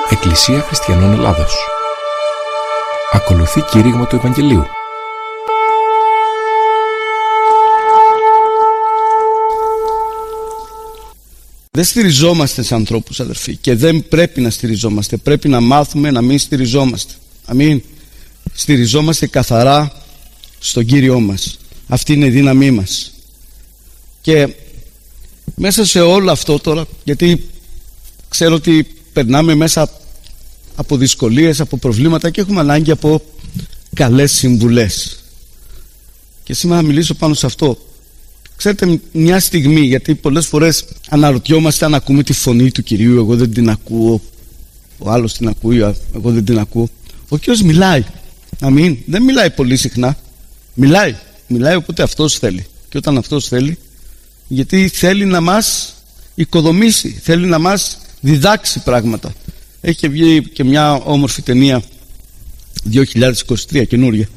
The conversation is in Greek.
Εκκλησία Χριστιανών Ελλάδος. Ακολουθεί κήρυγμα του Ευαγγελίου. Δεν στηριζόμαστε σε ανθρώπους, αδερφοί, και δεν πρέπει να στηριζόμαστε. Πρέπει να μάθουμε να μην στηριζόμαστε. Αμήν. Στηριζόμαστε καθαρά στον Κύριό μας. Αυτή είναι η δύναμή μας. Και μέσα σε όλο αυτό τώρα, γιατί ξέρω ότι περνάμε μέσα από δυσκολίες, από προβλήματα και έχουμε ανάγκη από καλές συμβουλές. Και σήμερα θα μιλήσω πάνω σε αυτό. Ξέρετε, μια στιγμή, γιατί πολλές φορές αναρωτιόμαστε αν ακούμε τη φωνή του Κυρίου. Εγώ δεν την ακούω, ο άλλος την ακούει, εγώ δεν την ακούω. Ο Κύριος μιλάει. Αμήν. Δεν μιλάει πολύ συχνά. Μιλάει όποτε αυτός θέλει. Και όταν αυτός θέλει, γιατί θέλει να μας οικοδομήσει, θέλει να μας διδάξει πράγματα. Έχει βγει και μια όμορφη ταινία 2023, καινούρια,